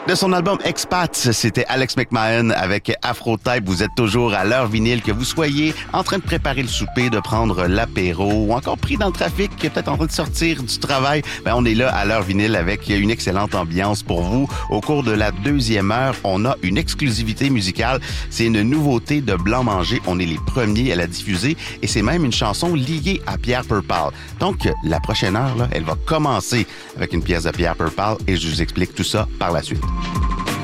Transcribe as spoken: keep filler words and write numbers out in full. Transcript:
De son album Expats, c'était Alex McMahon avec Afro-Type. Vous êtes toujours à l'heure vinyle, que vous soyez en train de préparer le souper, de prendre l'apéro ou encore pris dans le trafic, peut-être en train de sortir du travail. Ben, on est là à l'heure vinyle avec une excellente ambiance pour vous. Au cours de la deuxième heure, on a une exclusivité musicale. C'est une nouveauté de Blanc Manger. On est les premiers à la diffuser et c'est même une chanson liée à Pierre Purple. Donc, la prochaine heure, là, elle va commencer avec une pièce de Pierre Purple et je vous explique tout ça par la suite.